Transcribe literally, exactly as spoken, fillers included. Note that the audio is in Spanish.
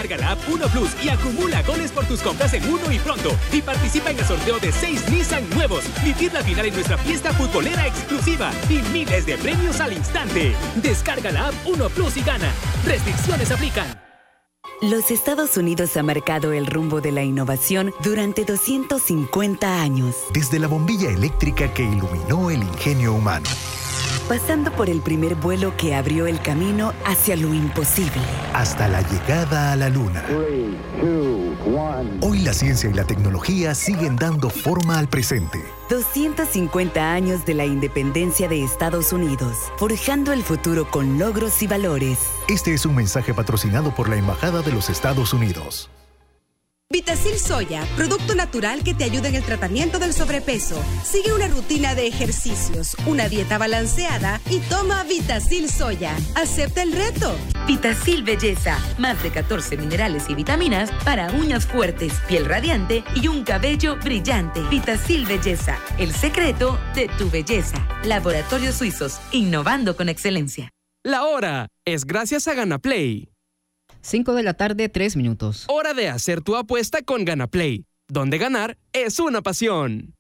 Descarga la app Uno Plus y acumula goles por tus compras en Uno y Pronto. Y participa en el sorteo de seis Nissan nuevos. Vivir la final en nuestra fiesta futbolera exclusiva. Y miles de premios al instante. Descarga la app Uno Plus y gana. Restricciones aplican. Los Estados Unidos ha marcado el rumbo de la innovación durante doscientos cincuenta años. Desde la bombilla eléctrica que iluminó el ingenio humano, pasando por el primer vuelo que abrió el camino hacia lo imposible, hasta la llegada a la Luna. Three, two, one. Hoy la ciencia y la tecnología siguen dando forma al presente. doscientos cincuenta años de la independencia de Estados Unidos, forjando el futuro con logros y valores. Este es un mensaje patrocinado por la Embajada de los Estados Unidos. Vitacil Soya, producto natural que te ayuda en el tratamiento del sobrepeso. Sigue una rutina de ejercicios, una dieta balanceada y toma Vitacil Soya. Acepta el reto. Vitacil Belleza, más de catorce minerales y vitaminas para uñas fuertes, piel radiante y un cabello brillante. Vitacil Belleza, el secreto de tu belleza. Laboratorios Suizos, innovando con excelencia. La hora es gracias a Ganaplay. cinco de la tarde, tres minutos. Hora de hacer tu apuesta con Ganaplay, donde ganar es una pasión.